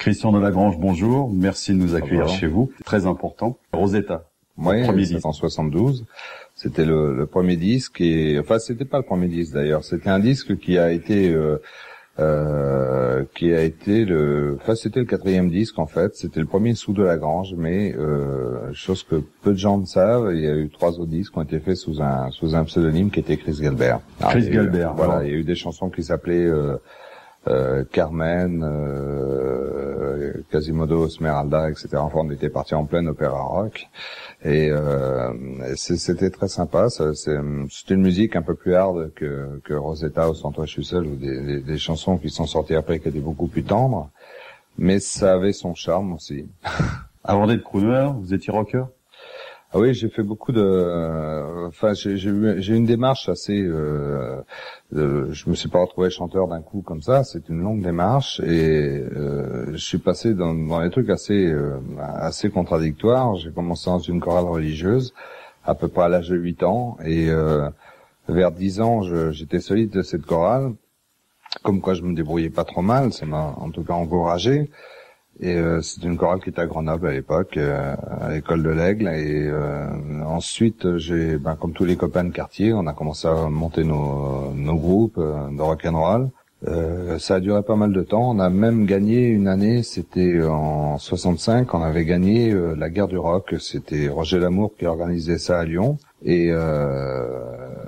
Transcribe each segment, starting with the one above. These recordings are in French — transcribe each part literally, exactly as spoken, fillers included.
Christian Delagrange, bonjour. Merci de nous accueillir Bonjour. chez vous. Très important. Rosetta. Oui, premier c'est disque. en soixante-douze. C'était le, le premier disque et enfin c'était pas le premier disque d'ailleurs. C'était un disque qui a été euh, euh, qui a été le enfin c'était le quatrième disque en fait. C'était le premier sous Delagrange, mais euh, chose que peu de gens ne savent, il y a eu trois autres disques qui ont été faits sous un sous un pseudonyme qui était Chris Galbert. Alors, Chris il y a eu- Galbert, Voilà, alors. il y a eu des chansons qui s'appelaient euh, Euh, Carmen, euh, Quasimodo, Esmeralda, et cetera. Enfin, on était parti en plein opéra rock et euh, c'est- c'était très sympa. Ça, c'est- C'était une musique un peu plus hard que, que Rosetta ou Sans toi je suis seul ou des, des, des chansons qui sont sorties après qui étaient beaucoup plus tendres, mais ça avait son charme aussi. Avant d'être crooner, vous étiez rocker? Ah oui, j'ai fait beaucoup de. euh, Enfin, j'ai j'ai eu j'ai une démarche assez. Euh, euh, je me suis pas retrouvé chanteur d'un coup comme ça. C'est une longue démarche et euh, je suis passé dans, dans des trucs assez euh, assez contradictoires. J'ai commencé dans une chorale religieuse à peu près à l'âge de huit ans et euh, vers dix ans, je- j'étais solide de cette chorale. Comme quoi, je me débrouillais pas trop mal. Ça m'a en tout cas encouragé. Et euh, c'était une chorale qui était à Grenoble à l'époque, euh, à l'école de l'Aigle. Et euh, ensuite, j'ai, ben, comme tous les copains de quartier, on a commencé à monter nos, nos groupes euh, de rock'n'roll. Euh, ça a duré pas mal de temps. On a même gagné une année, c'était en soixante-cinq, on avait gagné euh, la guerre du rock. C'était Roger Lamour qui organisait ça à Lyon. Et euh,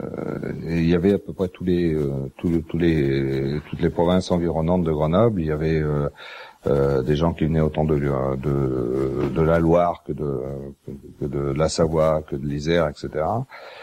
et il y avait à peu près tous les, euh, tous les, tous les, toutes les provinces environnantes de Grenoble. Il y avait euh, euh, des gens qui venaient autant de, de, de la Loire que de, que de la Savoie, que de l'Isère, et cetera.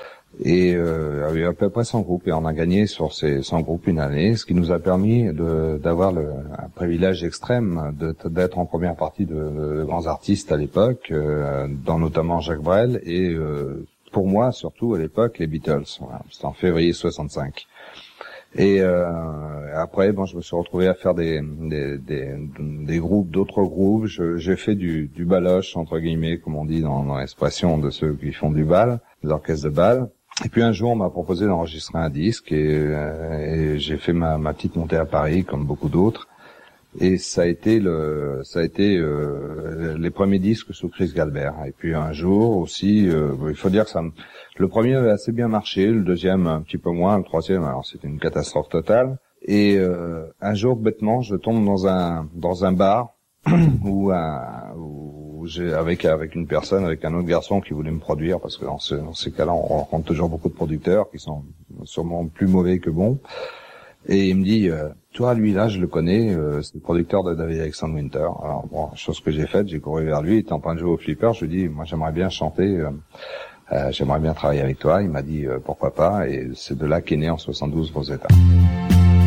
Et euh, il y avait à peu près cent groupes et on a gagné sur ces cent groupes une année, ce qui nous a permis de, d'avoir le, un privilège extrême de, d'être en première partie de, de grands artistes à l'époque, euh, dont notamment Jacques Brel et euh, pour moi surtout à l'époque les Beatles. Voilà, c'était en février soixante-cinq. Et euh, après, bon, je me suis retrouvé à faire des des des, des groupes, d'autres groupes. Je, j'ai fait du du baloche entre guillemets, comme on dit dans, dans l'expression de ceux qui font du bal, des orchestres de bal. Et puis un jour, on m'a proposé d'enregistrer un disque et, euh, et j'ai fait ma, ma petite montée à Paris, comme beaucoup d'autres. Et ça a été le, ça a été euh, les premiers disques sous Chris Galbert. Et puis un jour aussi, euh, il faut dire que ça, me, le premier avait assez bien marché, le deuxième un petit peu moins, le troisième, alors c'était une catastrophe totale. Et euh, un jour, bêtement, je tombe dans un dans un bar où, un, où j'ai avec avec une personne, avec un autre garçon qui voulait me produire, parce que dans, ce, dans ces cas-là, on rencontre toujours beaucoup de producteurs qui sont sûrement plus mauvais que bons. Et il me dit, euh, toi, lui là, je le connais, euh, c'est le producteur de David Alexander Winter. Alors bon, chose que j'ai faite, j'ai couru vers lui, il était en train de jouer au flipper. Je lui ai dit, moi, j'aimerais bien chanter, euh, euh, j'aimerais bien travailler avec toi. Il m'a dit, euh, pourquoi pas. Et c'est de là qu'est né en soixante-douze Rosetta.